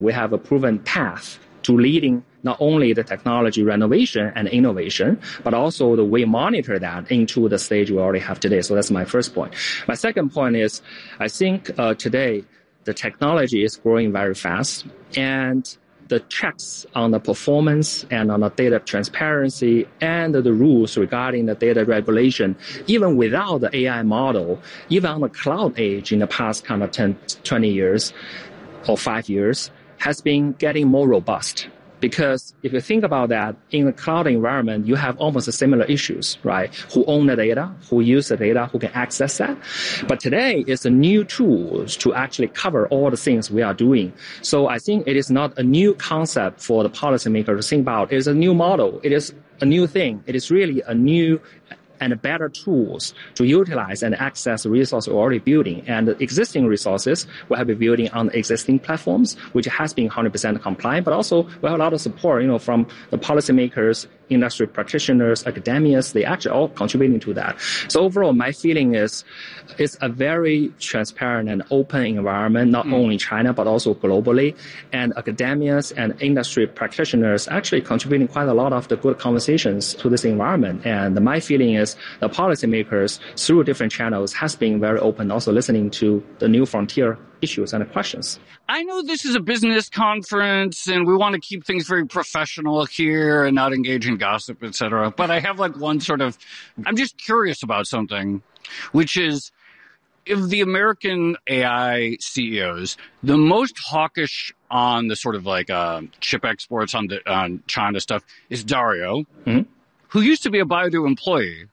We have a proven path to leading not only the technology renovation and innovation, but also the way we monitor that into the stage we already have today. So that's my first point. My second point is, I think today the technology is growing very fast, and the checks on the performance and on the data transparency and the rules regarding the data regulation, even without the AI model, even on the cloud age in the past kind of 10, 20 years or 5 years, has been getting more robust. Because if you think about that, in the cloud environment, you have almost similar issues, right? Who own the data, who use the data, who can access that. But today, it's a new tools to actually cover all the things we are doing. So I think it is not a new concept for the policymaker to think about. It is a new model. It is a new thing. It is really a new and better tools to utilize and access the resources we're already building. And the existing resources we have been building on the existing platforms, which has been 100% compliant, but also we have a lot of support, from the policymakers, industry practitioners, academics. They actually all contributing to that. So overall, my feeling is it's a very transparent and open environment, not only in China, but also globally. And academics and industry practitioners actually contributing quite a lot of the good conversations to this environment. And my feeling is the policymakers through different channels has been very open, also listening to the new frontier issues and questions. I know this is a business conference and we want to keep things very professional here and not engage in gossip, et cetera. But I have I'm just curious about something, which is if the American AI CEOs, the most hawkish on the sort of chip exports on China stuff is Dario, who used to be a Baidu employee.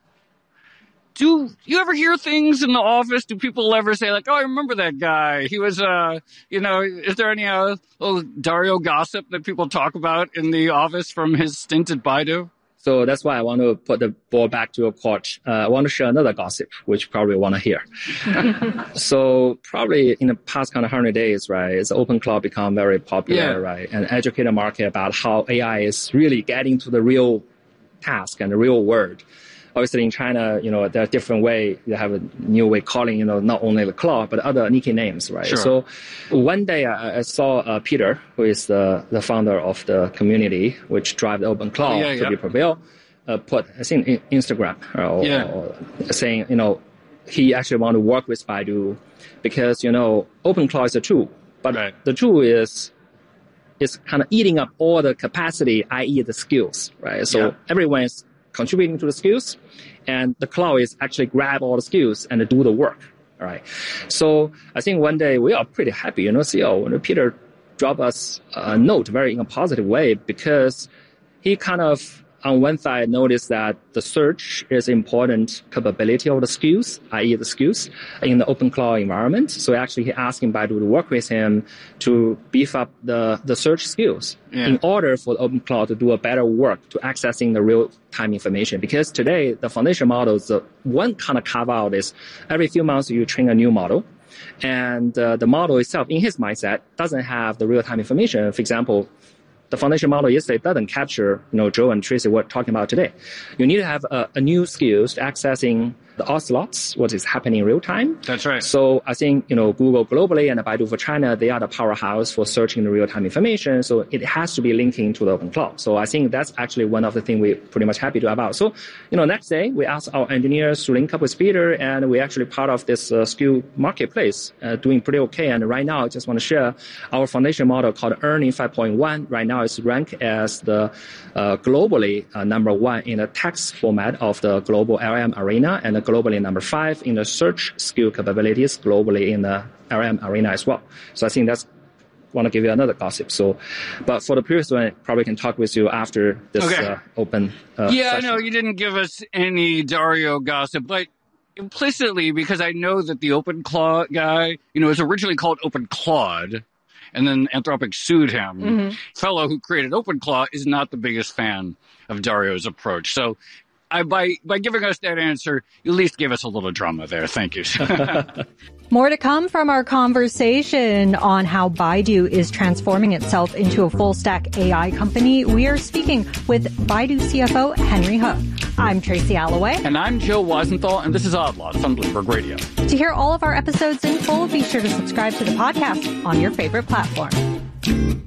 Do you ever hear things in the office? Do people ever say oh, I remember that guy. He was, is there any little Dario gossip that people talk about in the office from his stint at Baidu? So that's why I want to put the ball back to your court. I want to share another gossip, which you probably want to hear. So probably in the past 100 days, right, it's open cloud become very popular, right, and educate the market about how AI is really getting to the real task and the real world. Obviously, in China, there are different ways. They have a new way calling, not only the cloud, but other nicknames, right? Sure. So one day I saw Peter, who is the founder of the community, which drive the open cloud to be prevailed, put, I think, Instagram, or saying, he actually want to work with Baidu because, open cloud is a tool, but the tool is kind of eating up all the capacity, i.e. the skills, right? So everyone is contributing to the skills, and the cloud is actually grab all the skills and do the work. All right. So I think one day we are pretty happy, CEO, Peter dropped us a note very in a positive way because he kind of on one side noticed that the search is important capability of the skills, i.e. the skills in the open cloud environment. So actually he asking Baidu to work with him to beef up the search skills in order for the open cloud to do a better work to accessing the real-time information. Because today, the foundation models, the one kind of carve out is every few months you train a new model. And the model itself, in his mindset, doesn't have the real-time information. For example, the foundation model yesterday doesn't capture, Joe and Tracy were talking about today. You need to have a new skills to accessing the ocelots, what is happening in real time. That's right. So I think, Google globally and Baidu for China, they are the powerhouse for searching the real-time information. So it has to be linking to the open cloud. So I think that's actually one of the things we're pretty much happy to about. So, next day we asked our engineers to link up with Peter, and we're actually part of this skill marketplace, doing pretty okay. And right now, I just want to share our foundation model called ERNIE 5.1. Right now, it's ranked as the globally number 1 in the text format of the global LLM arena, and globally number 5 in the search skill capabilities globally in the LLM arena as well. So I think that's want to give you another gossip. So, but for the previous one, probably can talk with you after this open session. I know you didn't give us any Dario gossip, but implicitly, because I know that the Open Claude guy, was originally called Open Claude, and then Anthropic sued him. Mm-hmm. Fellow who created OpenClaw is not the biggest fan of Dario's approach. So by giving us that answer, you at least gave us a little drama there. Thank you. More to come from our conversation on how Baidu is transforming itself into a full-stack AI company. We are speaking with Baidu CFO Henry He. I'm Tracy Alloway. And I'm Joe Weisenthal, and this is Odd Lots on Bloomberg Radio. To hear all of our episodes in full, be sure to subscribe to the podcast on your favorite platform. Bye.